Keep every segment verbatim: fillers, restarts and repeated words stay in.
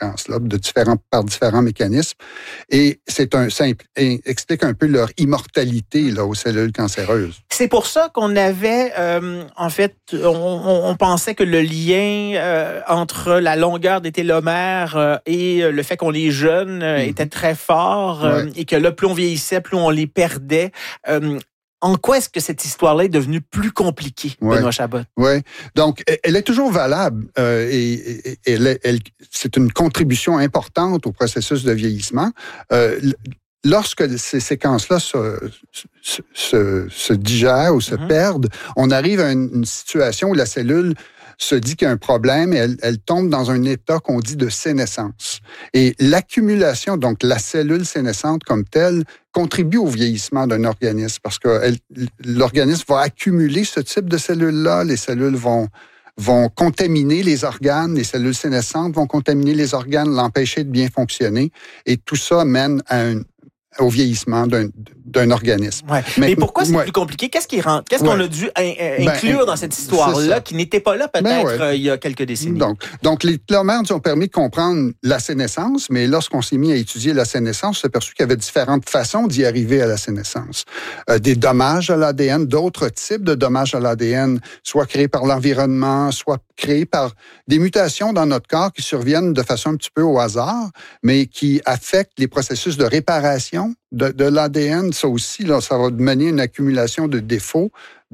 séquences-là de différents, par différents mécanismes. Et c'est un, ça explique un peu leur immortalité là, aux cellules cancéreuses. C'est pour ça qu'on avait, euh, en fait, on, on pensait que le lien euh, entre la longueur des télomères euh, et le fait qu'on les jeune euh, mm-hmm. était très fort euh, ouais. et que là, plus on vieillissait, plus on les perdait. Euh, En quoi est-ce que cette histoire-là est devenue plus compliquée, ouais. Benoît Chabot? Oui. Donc, elle est toujours valable euh, et, et, et elle, elle, c'est une contribution importante au processus de vieillissement. Euh, lorsque ces séquences-là se, se, se, se digèrent ou se mm-hmm. perdent, on arrive à une, une situation où la cellule se dit qu'il y a un problème et elle, elle tombe dans un état qu'on dit de sénescence. Et l'accumulation, donc la cellule sénescente comme telle, contribue au vieillissement d'un organisme parce que elle, l'organisme va accumuler ce type de cellules-là. Les cellules vont, vont contaminer les organes, les cellules sénescentes vont contaminer les organes, l'empêcher de bien fonctionner. Et tout ça mène à un au vieillissement d'un, d'un organisme. Ouais. Mais, Mais pourquoi c'est ouais. plus compliqué? Qu'est-ce, qui rend, qu'est-ce ouais. qu'on a dû in, in, inclure ben, dans cette histoire-là qui n'était pas là peut-être ben ouais. euh, il y a quelques décennies? Donc, donc les télomères nous ont permis de comprendre la sénescence, mais lorsqu'on s'est mis à étudier la sénescence, on s'est aperçu qu'il y avait différentes façons d'y arriver à la sénescence. Euh, des dommages à l'A D N, d'autres types de dommages à l'A D N, soit créés par l'environnement, soit créés par des mutations dans notre corps qui surviennent de façon un petit peu au hasard, mais qui affectent les processus de réparation De, de l'A D N, ça aussi, là, ça va mener à une accumulation de défauts,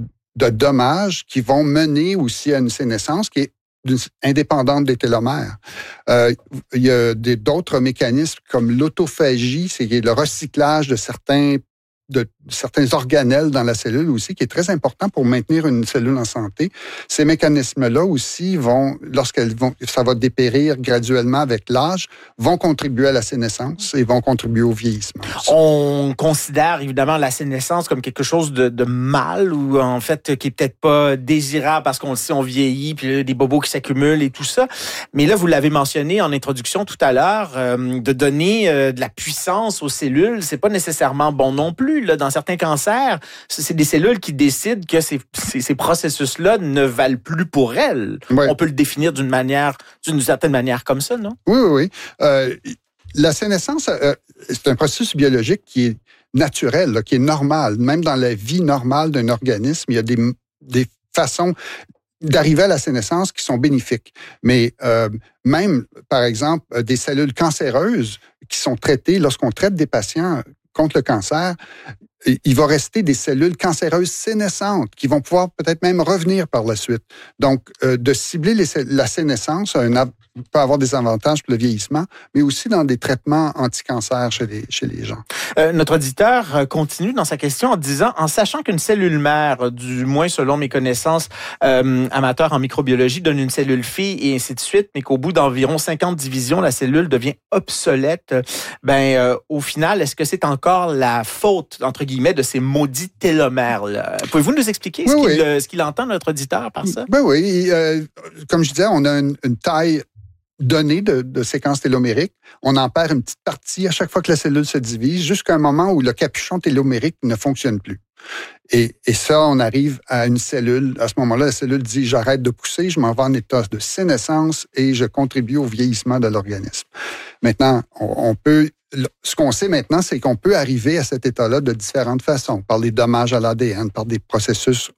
de dommages qui vont mener aussi à une sénescence qui est indépendante des télomères. Euh, il y a des, d'autres mécanismes comme l'autophagie, c'est le recyclage de certains de certains organelles dans la cellule aussi, qui est très important pour maintenir une cellule en santé. Ces mécanismes-là aussi vont, lorsqu'elles vont, ça va dépérir graduellement avec l'âge, vont contribuer à la sénescence et vont contribuer au vieillissement aussi. On considère évidemment la sénescence comme quelque chose de, de mal ou en fait qui est peut-être pas désirable parce qu'on le sait, on vieillit, puis là, des bobos qui s'accumulent et tout ça. Mais là, vous l'avez mentionné en introduction tout à l'heure, euh, de donner euh, de la puissance aux cellules, c'est pas nécessairement bon non plus. Là, dans certains cancers, c'est des cellules qui décident que ces, ces, ces processus-là ne valent plus pour elles. Ouais. On peut le définir d'une manière, d'une certaine manière comme ça, non? Oui, oui, oui. Euh, la sénescence, euh, c'est un processus biologique qui est naturel, là, qui est normal. Même dans la vie normale d'un organisme, il y a des, des façons d'arriver à la sénescence qui sont bénéfiques. Mais euh, même, par exemple, des cellules cancéreuses qui sont traitées, lorsqu'on traite des patients contre le cancer, il va rester des cellules cancéreuses sénescentes qui vont pouvoir peut-être même revenir par la suite. Donc, euh, de cibler les, la sénescence a un, peut avoir des avantages pour le vieillissement, mais aussi dans des traitements anti-cancer chez les, chez les gens. Euh, notre auditeur continue dans sa question en disant, en sachant qu'une cellule mère, du moins selon mes connaissances euh, amateurs en microbiologie, donne une cellule fille et ainsi de suite, mais qu'au bout d'environ cinquante divisions, la cellule devient obsolète, ben euh, au final, est-ce que c'est encore la faute, entre guillemets, de ces maudits télomères-là? Pouvez-vous nous expliquer oui, ce, qu'il, oui. ce qu'il entend, notre auditeur, par ça? Ben oui, euh, comme je disais, on a une, une taille donnée de, de séquence télomérique. On en perd une petite partie à chaque fois que la cellule se divise, jusqu'à un moment où le capuchon télomérique ne fonctionne plus. Et, et ça, on arrive à une cellule. À ce moment-là, la cellule dit « j'arrête de pousser, je m'en vais en état de sénescence et je contribue au vieillissement de l'organisme ». Maintenant, on, on peut... Ce qu'on sait maintenant, c'est qu'on peut arriver à cet état-là de différentes façons, par les dommages à l'A D N, par des processus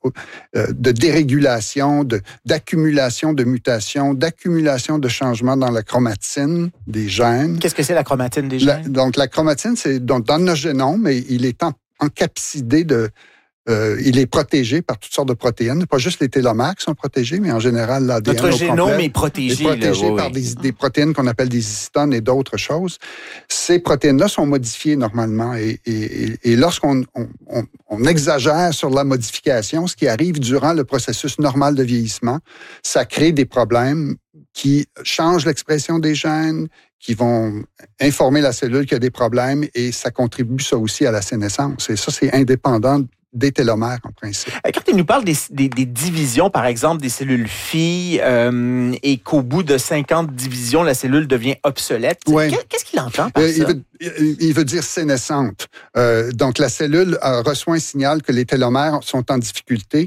de dérégulation, de, d'accumulation de mutations, d'accumulation de changements dans la chromatine des gènes. Qu'est-ce que c'est la chromatine des gènes? La, donc, la chromatine, c'est donc, dans notre génome, mais il est en, encapsidé de... Euh, il est protégé par toutes sortes de protéines. Pas juste les télomères qui sont protégés, mais en général, l'A D N Notre génome complet, est protégé. est protégé là, par oui. des, des protéines qu'on appelle des histones et d'autres choses. Ces protéines-là sont modifiées normalement. Et, et, et lorsqu'on on, on, on exagère sur la modification, ce qui arrive durant le processus normal de vieillissement, ça crée des problèmes qui changent l'expression des gènes, qui vont informer la cellule qu'il y a des problèmes, et ça contribue ça aussi à la sénescence. Et ça, c'est indépendant des télomères, en principe. Quand il nous parle des, des, des divisions, par exemple, des cellules filles, euh, et qu'au bout de cinquante divisions, la cellule devient obsolète, ouais. Qu'est-ce qu'il entend par euh, ça? Il veut, il veut dire sénescente. Euh, donc, la cellule euh, reçoit un signal que les télomères sont en difficulté.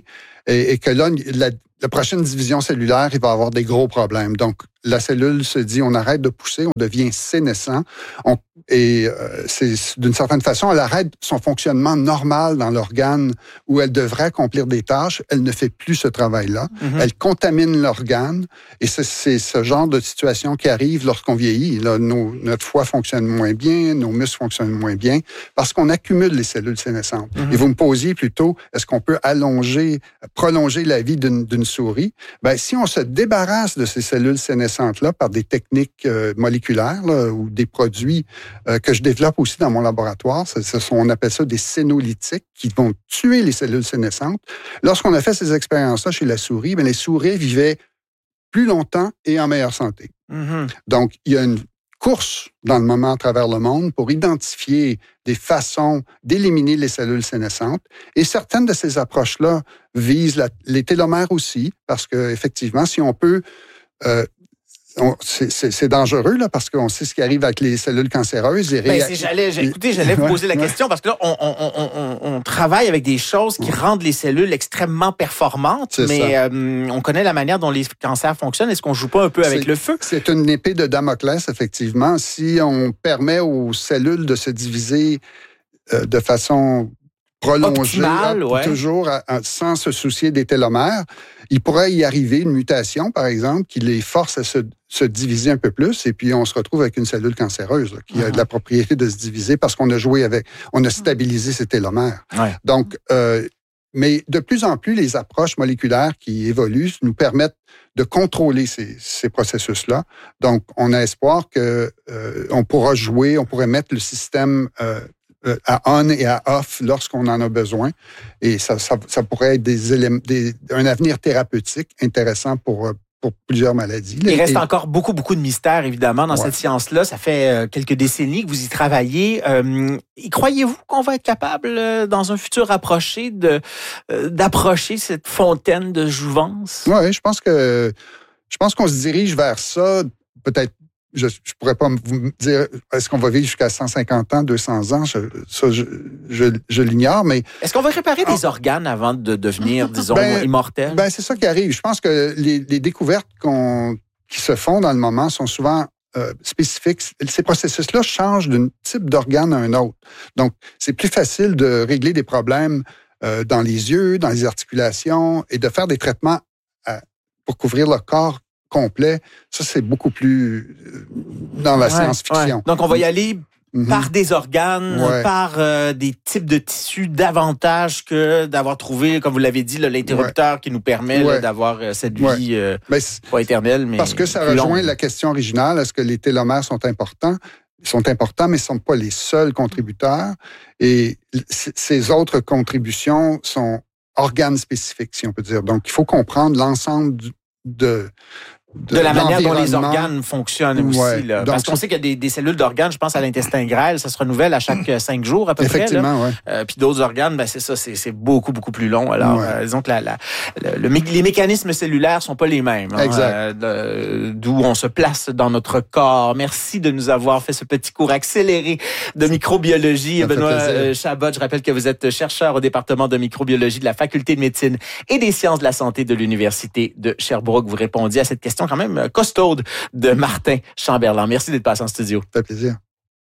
et, et que là, la, la prochaine division cellulaire, il va avoir des gros problèmes. Donc, la cellule se dit, on arrête de pousser, on devient sénescent. On, et euh, c'est d'une certaine façon, elle arrête son fonctionnement normal dans l'organe où elle devrait accomplir des tâches. Elle ne fait plus ce travail-là. Mm-hmm. Elle contamine l'organe. Et c'est, c'est ce genre de situation qui arrive lorsqu'on vieillit. Là, nos, notre foie fonctionne moins bien, nos muscles fonctionnent moins bien parce qu'on accumule les cellules sénescentes. Mm-hmm. Et vous me posiez plutôt, est-ce qu'on peut allonger, prolonger la vie d'une, d'une souris? Ben, si on se débarrasse de ces cellules sénescentes-là par des techniques euh, moléculaires là, ou des produits euh, que je développe aussi dans mon laboratoire, ce, ce sont, on appelle ça des sénolytiques qui vont tuer les cellules sénescentes. Lorsqu'on a fait ces expériences-là chez la souris, bien, les souris vivaient plus longtemps et en meilleure santé. Mm-hmm. Donc, il y a une course dans le moment à travers le monde pour identifier des façons d'éliminer les cellules sénescentes. Et certaines de ces approches-là visent la, les télomères aussi, parce que effectivement, si on peut... Euh, On, c'est, c'est, c'est dangereux là parce qu'on sait ce qui arrive avec les cellules cancéreuses. Et ben, c'est, j'allais, j'ai, écoutez, j'allais vous poser la question parce que là, on, on, on, on, on travaille avec des choses qui ouais. rendent les cellules extrêmement performantes, c'est mais euh, on connaît la manière dont les cancers fonctionnent. Est-ce qu'on joue pas un peu avec c'est, le feu? C'est une épée de Damoclès, effectivement. Si on permet aux cellules de se diviser euh, de façon prolongée, optimale, ouais. toujours à, à, sans se soucier des télomères, il pourrait y arriver une mutation, par exemple, qui les force à se, se diviser un peu plus, et puis on se retrouve avec une cellule cancéreuse là, qui uh-huh. a de la propriété de se diviser parce qu'on a joué avec, on a stabilisé ses télomères. Ouais. Donc, euh, mais de plus en plus, les approches moléculaires qui évoluent nous permettent de contrôler ces, ces processus-là. Donc, on a espoir que euh, on pourra jouer, on pourrait mettre le système euh, à on et à off lorsqu'on en a besoin. Et ça, ça, ça pourrait être des éléments, des, un avenir thérapeutique intéressant pour, pour plusieurs maladies. Il reste et, encore beaucoup, beaucoup de mystères, évidemment, dans ouais. cette science-là. Ça fait euh, quelques décennies que vous y travaillez. Euh, y croyez-vous qu'on va être capable, euh, dans un futur approché, de, euh, d'approcher cette fontaine de jouvence? Oui, je pense que je pense qu'on se dirige vers ça, peut-être. Je ne pourrais pas vous dire, est-ce qu'on va vivre jusqu'à cent cinquante ans, deux cents ans? Je, ça, je, je, je l'ignore, mais... Est-ce qu'on va réparer des organes avant de devenir, disons, ben, immortels? Ben, c'est ça qui arrive. Je pense que les, les découvertes qu'on, qui se font dans le moment sont souvent euh, spécifiques. Ces processus-là changent d'un type d'organe à un autre. Donc, c'est plus facile de régler des problèmes euh, dans les yeux, dans les articulations, et de faire des traitements à, pour couvrir le corps complet, ça, c'est beaucoup plus dans la ouais, science-fiction. Ouais. Donc, on va y aller mm-hmm. par des organes, ouais. par euh, des types de tissus davantage que d'avoir trouvé, comme vous l'avez dit, là, l'interrupteur ouais. qui nous permet ouais. là, d'avoir euh, cette vie ouais. euh, ben, pas éternelle, mais parce que ça rejoint longue. La question originale, est-ce que les télomères sont importants? Ils sont importants, mais ce ne sont pas les seuls contributeurs. Et c- ces autres contributions sont organes spécifiques, si on peut dire. Donc, il faut comprendre l'ensemble du, de... De, de la manière dont les organes fonctionnent aussi. Ouais. Là. Donc, parce qu'on sait qu'il y a des, des cellules d'organes, je pense à l'intestin grêle, ça se renouvelle à chaque mmh. cinq jours à peu Effectivement, près. Effectivement, oui. Euh, puis d'autres organes, ben c'est ça, c'est, c'est beaucoup, beaucoup plus long. Alors, ouais. euh, disons que la, la, le, le, les mécanismes cellulaires sont pas les mêmes. Hein, exact. Euh, d'où on se place dans notre corps. Merci de nous avoir fait ce petit cours accéléré de microbiologie. Ça Benoît euh, Chabot, je rappelle que vous êtes chercheur au département de microbiologie de la Faculté de médecine et des sciences de la santé de l'Université de Sherbrooke. Vous répondiez à cette question quand même costaud de Martin Chamberlain. Merci d'être passé en studio. Ça fait plaisir.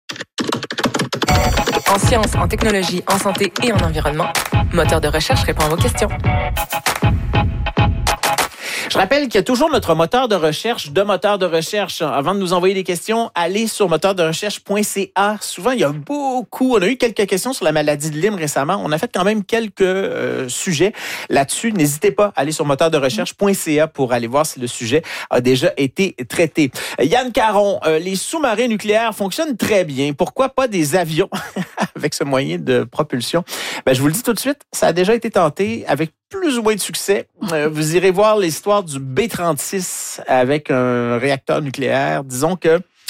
En sciences, en technologie, en santé et en environnement, Moteur de recherche répond à vos questions. Je rappelle qu'il y a toujours notre moteur de recherche de moteur de recherche. Avant de nous envoyer des questions, allez sur moteur de recherche point c a. Souvent, il y a beaucoup... On a eu quelques questions sur la maladie de Lyme récemment. On a fait quand même quelques euh, sujets là-dessus. N'hésitez pas à aller sur moteur de recherche point c a pour aller voir si le sujet a déjà été traité. Yann Caron, euh, les sous-marins nucléaires fonctionnent très bien. Pourquoi pas des avions avec ce moyen de propulsion? Ben, je vous le dis tout de suite, ça a déjà été tenté avec plus ou moins de succès. Euh, vous irez voir l'histoire du B trente-six avec un réacteur nucléaire. Disons que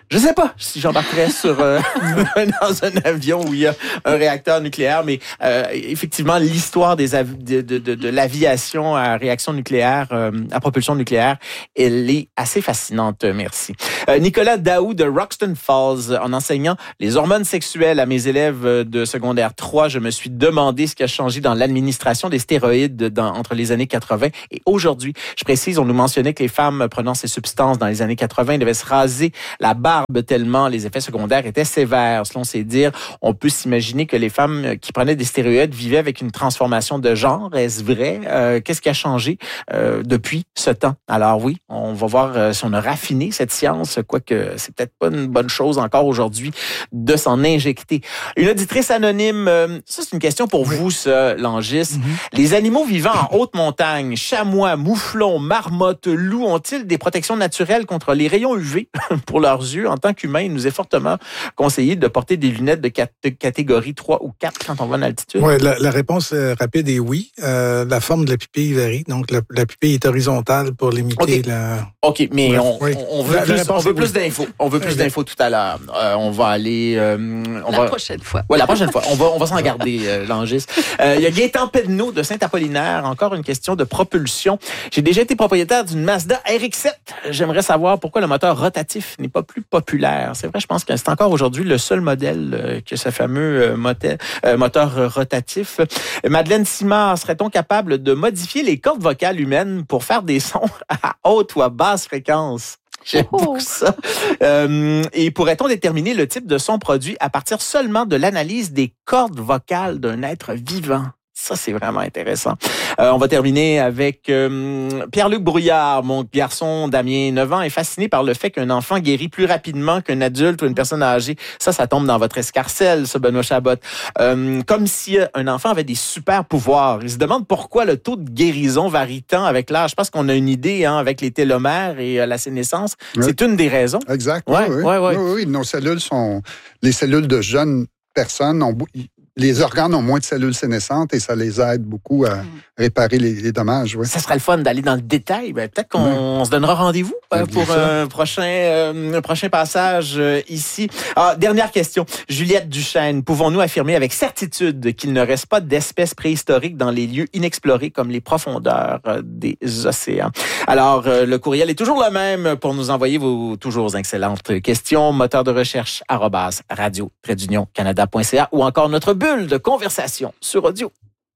Je sais pas si j'embarquerais sur euh, dans un avion où il y a un réacteur nucléaire, mais euh, effectivement, l'histoire des av- de, de, de, de l'aviation à réaction nucléaire, euh, à propulsion nucléaire, elle est assez fascinante. Merci. Euh, Nicolas Daou de Roxton Falls, en enseignant les hormones sexuelles à mes élèves de secondaire trois, je me suis demandé ce qui a changé dans l'administration des stéroïdes dans, entre les années quatre-vingts et aujourd'hui. Je précise, on nous mentionnait que les femmes prenant ces substances dans les années quatre-vingts devaient se raser la barbe tellement les effets secondaires étaient sévères. Selon ses dires, on peut s'imaginer que les femmes qui prenaient des stéroïdes vivaient avec une transformation de genre. Est-ce vrai? Euh, qu'est-ce qui a changé euh, depuis ce temps? Alors oui, on va voir euh, si on a raffiné cette science, quoique c'est peut-être pas une bonne chose encore aujourd'hui de s'en injecter. Une auditrice anonyme, euh, ça c'est une question pour oui. vous, ça, Langis. Mm-hmm. Les animaux vivant en haute montagne, chamois, mouflons, marmottes, loups, ont-ils des protections naturelles contre les rayons U V pour leurs yeux? En tant qu'humain, il nous est fortement conseillé de porter des lunettes de, cat- de catégorie trois ou quatre quand on va en altitude. Oui, la, la réponse rapide est oui. Euh, la forme de la pupille varie. Donc, la, la pupille est horizontale pour limiter okay. la... OK, mais ouais, on, oui. on veut, la, plus, la on veut oui. plus d'infos. On veut plus okay. d'infos tout à l'heure. Euh, on va aller... Euh, on la va... prochaine fois. Oui, la prochaine fois. On va, on va s'en garder, euh, Langis. Euh, il y a Gaétan Pedneau de Saint-Apollinaire. Encore une question de propulsion. J'ai déjà été propriétaire d'une Mazda R X sept. J'aimerais savoir pourquoi le moteur rotatif n'est pas plus populaire. C'est vrai, je pense que c'est encore aujourd'hui le seul modèle euh, que ce fameux euh, motel, euh, moteur euh, rotatif. Madeleine Simard, serait-on capable de modifier les cordes vocales humaines pour faire des sons à haute ou à basse fréquence? J'aime oh. beaucoup ça. Euh, et pourrait-on déterminer le type de son produit à partir seulement de l'analyse des cordes vocales d'un être vivant? Ça, c'est vraiment intéressant. Euh, on va terminer avec euh, Pierre-Luc Brouillard. Mon garçon Damien, neuf ans, est fasciné par le fait qu'un enfant guérit plus rapidement qu'un adulte ou une personne âgée. Ça, ça tombe dans votre escarcelle, ça, Benoît Chabot. Euh, comme si un enfant avait des super pouvoirs. Il se demande pourquoi le taux de guérison varie tant avec l'âge. Je pense qu'on a une idée hein, avec les télomères et euh, la sénescence. Oui. C'est une des raisons. Exact. Ouais, oui, oui. Ouais, ouais. Oui, oui. Nos cellules sont... Les cellules de jeunes personnes ont... Les organes ont moins de cellules sénescentes et ça les aide beaucoup à réparer les, les dommages. Oui. Ça serait le fun d'aller dans le détail. Ben, peut-être qu'on oui. se donnera rendez-vous euh, pour un prochain, euh, un prochain passage euh, ici. Ah, dernière question. Juliette Duchesne, pouvons-nous affirmer avec certitude qu'il ne reste pas d'espèces préhistoriques dans les lieux inexplorés comme les profondeurs euh, des océans? Alors, euh, le courriel est toujours le même pour nous envoyer vos toujours excellentes questions. Moteur de recherche arobase radio trait d'union canada point c a ou encore notre bulle de conversation sur audio.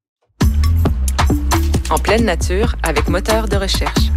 En pleine nature avec moteur de recherche.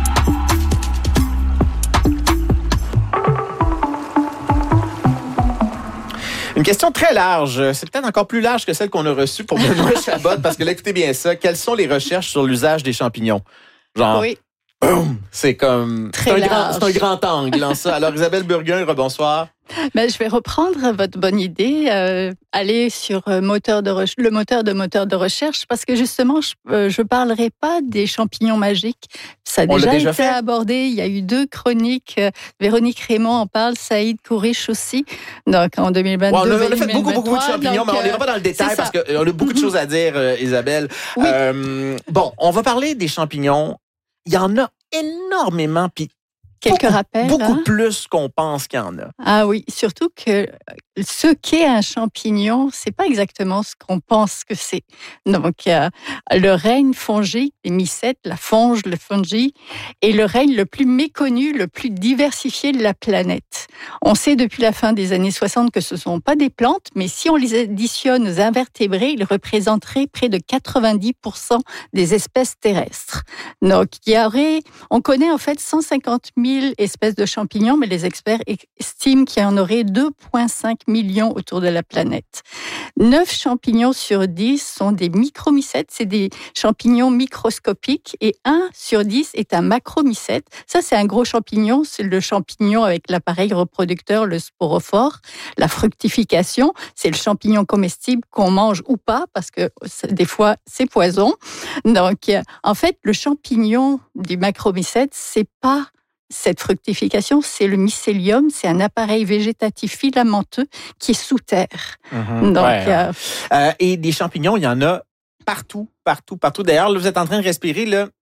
Une question très large. C'est peut-être encore plus large que celle qu'on a reçue pour Benoît Chabot, parce que là, écoutez bien ça. Quelles sont les recherches sur l'usage des champignons? Genre, oui. boum, c'est comme... Très c'est un, large. grand, c'est un grand angle, en ça. Alors, Isabelle Burguin, rebonsoir. Ben, je vais reprendre votre bonne idée, euh, aller sur moteur de re- le moteur de moteur de recherche, parce que justement, je ne euh, parlerai pas des champignons magiques. Ça a On déjà, déjà été fait. abordé. Il y a eu deux chroniques. Euh, Véronique Raymond en parle, Saïd Kourish aussi. Donc, en deux mille vingt-deux, Ouais, on a, on a deux mille vingt-trois. fait beaucoup, beaucoup de champignons, donc, mais on n'ira pas dans le détail parce qu'on a beaucoup de choses à dire, euh, Isabelle. Oui. Euh, bon, on va parler des champignons. Il y en a énormément, puis quelques beaucoup, rappels. Beaucoup hein? plus qu'on pense qu'il y en a. Ah oui, surtout que ce qu'est un champignon, c'est pas exactement ce qu'on pense que c'est. Donc, euh, le règne fongique, les mycètes, la fonge, le fungi, est le règne le plus méconnu, le plus diversifié de la planète. On sait depuis la fin des années soixante que ce sont pas des plantes, mais si on les additionne aux invertébrés, ils représenteraient près de quatre-vingt-dix pour cent des espèces terrestres. Donc, il y aurait, on connaît en fait cent cinquante mille espèces de champignons, mais les experts estiment qu'il y en aurait deux virgule cinq millions autour de la planète. neuf champignons sur dix sont des micromycètes, c'est des champignons microscopiques, et un sur dix est un macromycète. Ça, c'est un gros champignon, c'est le champignon avec l'appareil reproducteur, le sporophore. La fructification, c'est le champignon comestible qu'on mange ou pas, parce que des fois, c'est poison. Donc, en fait, le champignon du macromycète, c'est pas cette fructification, c'est le mycélium, c'est un appareil végétatif filamenteux qui est sous terre. Mmh, Donc, ouais. euh, euh, et des champignons, il y en a partout, partout, partout. D'ailleurs, là, vous êtes en train de respirer, là.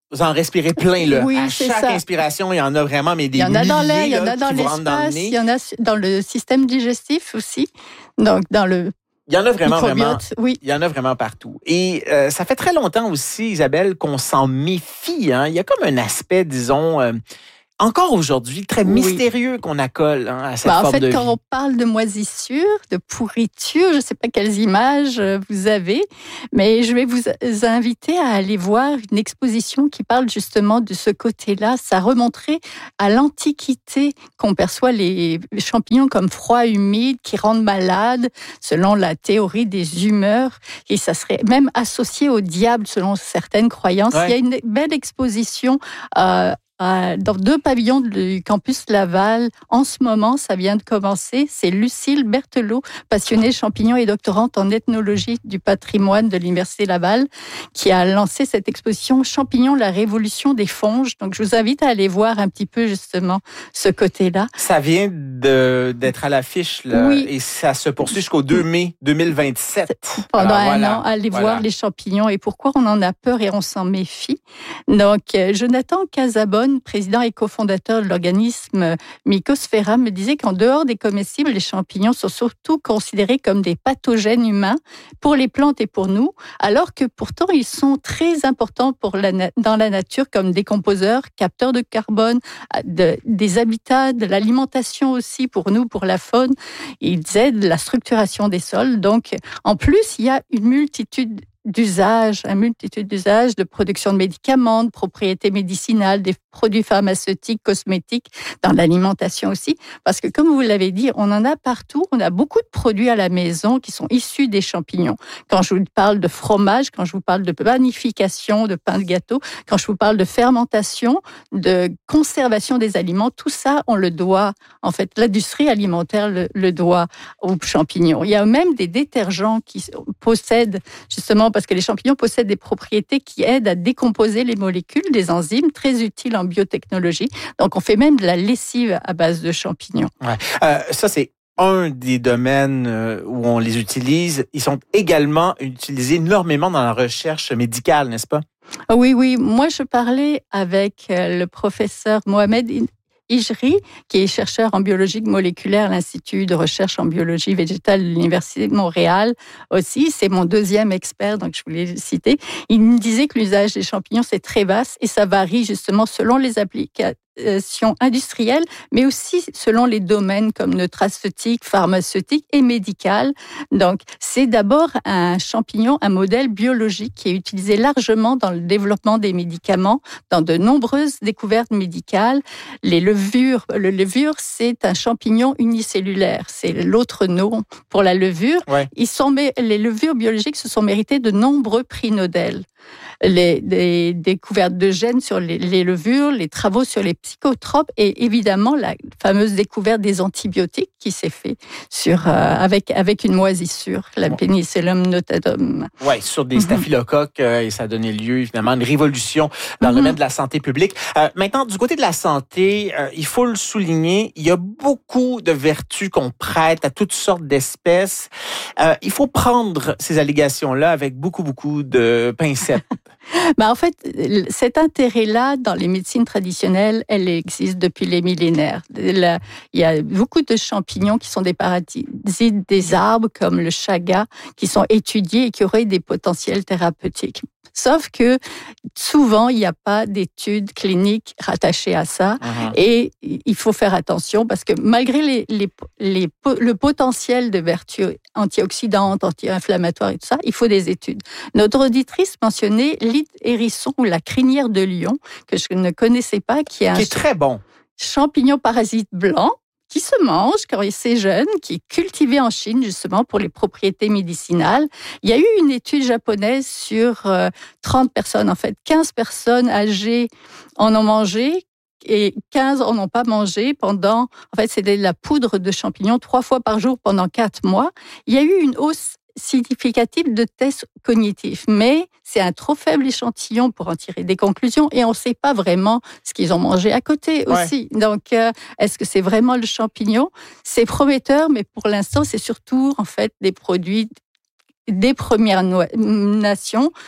en respirez plein, là. Oui, à c'est chaque ça. inspiration, il y en a vraiment, mais des Il y en a dans l'air, il y en milliers, a là, dans qui vous rentrent dans le l'espace, nez. il y en a dans le système digestif aussi. Donc, dans le Il y en a vraiment, vraiment. microbiote, oui. Il y en a vraiment partout. Et euh, ça fait très longtemps aussi, Isabelle, qu'on s'en méfie. Hein? Il y a comme un aspect, disons, euh, encore aujourd'hui, très Oui. mystérieux qu'on accole hein, à cette Bah, en forme fait, de vie. quand on parle de moisissure, de pourriture, je ne sais pas quelles images euh, vous avez, mais je vais vous inviter à aller voir une exposition qui parle justement de ce côté-là. Ça remonterait à l'Antiquité qu'on perçoit les champignons comme froids, humides, qui rendent malades, selon la théorie des humeurs, et ça serait même associé au diable, selon certaines croyances. Ouais. Il y a une belle exposition euh, Euh, dans deux pavillons du campus Laval. En ce moment, ça vient de commencer. C'est Lucille Berthelot, passionnée champignons et doctorante en ethnologie du patrimoine de l'Université Laval, qui a lancé cette exposition Champignons, la révolution des fonges. Donc, je vous invite à aller voir un petit peu justement ce côté-là. Ça vient de, d'être à l'affiche, là, Oui. et ça se poursuit jusqu'au deux mai deux mille vingt-sept. Pendant Alors, un voilà, an, allez voilà. voir les champignons et pourquoi on en a peur et on s'en méfie. Donc, euh, Jonathan Casabonne, président et cofondateur de l'organisme Mycosphera, me disait qu'en dehors des comestibles, les champignons sont surtout considérés comme des pathogènes humains pour les plantes et pour nous, alors que pourtant ils sont très importants pour la na- dans la nature comme décomposeurs, capteurs de carbone, de, des habitats, de l'alimentation aussi pour nous, pour la faune. Ils aident la structuration des sols. Donc, en plus, il y a une multitude d'usages, une multitude d'usages de production de médicaments, de propriétés médicinales, des produits pharmaceutiques, cosmétiques, dans l'alimentation aussi. Parce que, comme vous l'avez dit, on en a partout. On a beaucoup de produits à la maison qui sont issus des champignons. Quand je vous parle de fromage, quand je vous parle de panification, de pain de gâteau, quand je vous parle de fermentation, de conservation des aliments, tout ça, on le doit, en fait, l'industrie alimentaire le, le doit aux champignons. Il y a même des détergents qui possèdent, justement, parce que les champignons possèdent des propriétés qui aident à décomposer les molécules, des enzymes très utiles en biotechnologie. Donc, on fait même de la lessive à base de champignons. Ouais. Euh, ça, c'est un des domaines où on les utilise. Ils sont également utilisés énormément dans la recherche médicale, n'est-ce pas? Oui, oui. Moi, je parlais avec le professeur Mohamed Ijri, qui est chercheur en biologie moléculaire à l'Institut de recherche en biologie végétale de l'Université de Montréal aussi. C'est mon deuxième expert, donc je voulais le citer. Il me disait que l'usage des champignons, c'est très vaste et ça varie justement selon les applications industrielles, mais aussi selon les domaines comme nutraceutique, pharmaceutique et médical. Donc, c'est d'abord un champignon, un modèle biologique qui est utilisé largement dans le développement des médicaments, dans de nombreuses découvertes médicales. Les levures, le levure, c'est un champignon unicellulaire. C'est l'autre nom pour la levure. Ouais. Ils sont, les levures biologiques se sont méritées de nombreux prix Nobel. Les, les découvertes de gènes sur les, les levures, les travaux sur les psychotropes et évidemment la fameuse découverte des antibiotiques qui s'est fait sur, euh, avec, avec une moisissure, la Penicillium notatum. Oui, sur des staphylocoques euh, et ça a donné lieu évidemment à une révolution dans mm-hmm. le domaine de la santé publique. Euh, maintenant, du côté de la santé, euh, il faut le souligner, il y a beaucoup de vertus qu'on prête à toutes sortes d'espèces. Euh, il faut prendre ces allégations-là avec beaucoup, beaucoup de pincettes. Ben en fait, cet intérêt-là dans les médecines traditionnelles, elle existe depuis les millénaires. Il y a beaucoup de champignons qui sont des parasites des arbres, comme le chaga, qui sont étudiés et qui auraient des potentiels thérapeutiques. Sauf que souvent, il n'y a pas d'études cliniques rattachées à ça. Uh-huh. Et il faut faire attention parce que malgré les, les, les, le potentiel de vertus antioxydantes, anti-inflammatoires et tout ça, il faut des études. Notre auditrice mentionnait l'île hérisson ou la crinière de lion, que je ne connaissais pas, qui est un qui est très bon. champignon parasite blanc, qui se mange quand c'est jeune, qui est cultivé en Chine justement pour les propriétés médicinales. Il y a eu une étude japonaise sur euh, trente personnes, en fait, quinze personnes âgées en ont mangé et quinze en ont pas mangé pendant, en fait, c'était de la poudre de champignons trois fois par jour pendant quatre mois. Il y a eu une hausse significative de tests cognitifs, mais c'est un trop faible échantillon pour en tirer des conclusions et on ne sait pas vraiment ce qu'ils ont mangé à côté aussi. Ouais. Donc, euh, est-ce que c'est vraiment le champignon? C'est prometteur, mais pour l'instant, c'est surtout en fait des produits des Premières Nations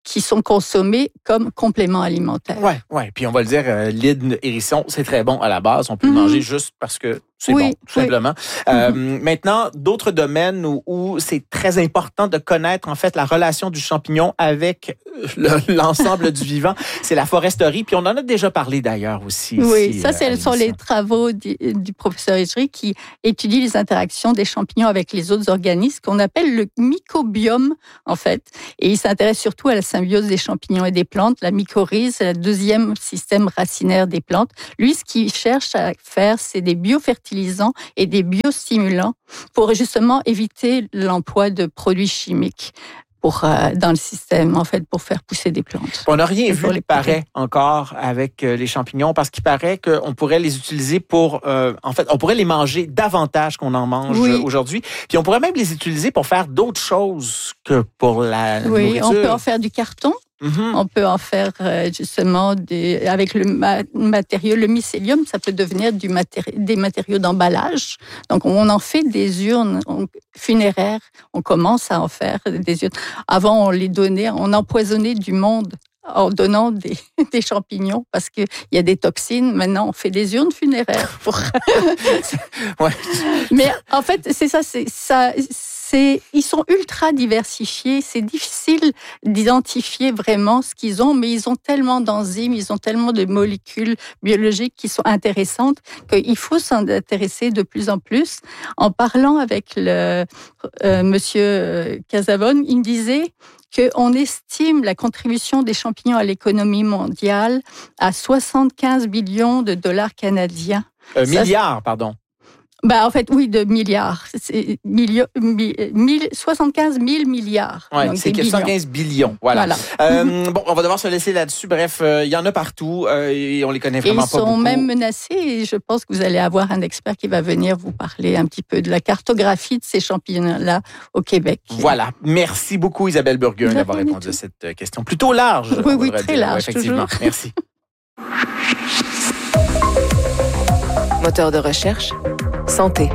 qui sont consommés comme compléments alimentaires. Ouais, ouais. Puis on va le dire, euh, l'hydre hérisson, c'est très bon à la base. On peut Mm-hmm. le manger juste parce que c'est Oui, bon, tout oui. simplement. Euh, maintenant, d'autres domaines où, où c'est très important de connaître en fait la relation du champignon avec le- l'ensemble du vivant, c'est la foresterie. Puis on en a déjà parlé d'ailleurs aussi. Oui, ici, ça, euh, ce à sont les l'émission. travaux du, du professeur Edgery qui étudie les interactions des champignons avec les autres organismes qu'on appelle le mycobiome, en fait. Et il s'intéresse surtout à la symbiose des champignons et des plantes. La mycorhize, c'est le deuxième système racinaire des plantes. Lui, ce qu'il cherche à faire, c'est des biofertilisants et des biostimulants pour justement éviter l'emploi de produits chimiques pour, euh, dans le système, en fait, pour faire pousser des plantes. On n'a rien Et vu, pour les il paraît, encore avec euh, les champignons, parce qu'il paraît qu'on pourrait les utiliser pour... Euh, en fait, on pourrait les manger davantage qu'on en mange Oui. euh, aujourd'hui. Puis on pourrait même les utiliser pour faire d'autres choses que pour la Oui, nourriture. on peut en faire du carton. Mhm. On peut en faire euh, justement des, avec le ma- matériau, le mycélium, ça peut devenir du matéri- des matériaux d'emballage. Donc on en fait des urnes on- funéraires. On commence à en faire des urnes. Avant, on les donnait, on empoisonnait du monde en donnant des, des champignons parce qu'il y a des toxines. Maintenant, on fait des urnes funéraires. Pour... Ouais. Mais en fait, c'est ça, c'est ça. C'est, ils sont ultra diversifiés. C'est difficile d'identifier vraiment ce qu'ils ont, mais ils ont tellement d'enzymes, ils ont tellement de molécules biologiques qui sont intéressantes qu'il faut s'en intéresser de plus en plus. En parlant avec le euh, monsieur Casavone, il me disait qu'on estime la contribution des champignons à l'économie mondiale à soixante-quinze billions de dollars canadiens. Euh, Ça, milliards, pardon. Ben, en fait, oui, de milliards. C'est milio- mi- mille- soixante-quinze mille milliards. Ouais, Donc, c'est des billions. soixante-quinze billions. Voilà. Voilà. Euh, bon, on va devoir se laisser là-dessus. Bref, euh, il y en a partout euh, et on les connaît Et vraiment ils pas sont beaucoup. même menacés et je pense que vous allez avoir un expert qui va venir vous parler un petit peu de la cartographie de ces champignons-là au Québec. Voilà. Merci beaucoup, Isabelle Burguin, De d'avoir rien du répondu à tout. cette question plutôt large. Oui, on oui, devrait très dire. large, Ouais, effectivement. toujours. Merci. Moteur de recherche, santé.